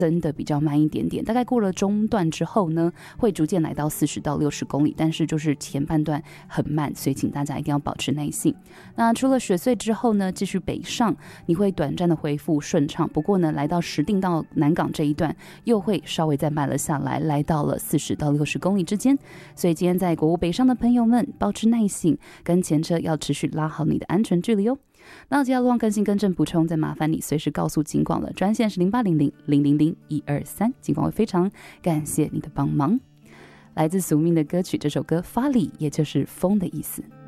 真的比较慢一点点，大概过了中段之后呢，会逐渐来到40到60公里，但是就是前半段很慢，所以请大家一定要保持耐性。那除了雪隧之后呢，继续北上，你会短暂的恢复顺畅，不过呢，来到石碇到南港这一段又会稍微再慢了下来，来到了40到60公里之间。所以今天在国五北上的朋友们，保持耐性，跟前车要持续拉好你的安全距离哦。那接下来路况更新更正补充，再麻烦你随时告诉警广了，专线是0800000123，警广会非常感谢你的帮忙。来自宿命的歌曲，这首歌发力，也就是风的意思。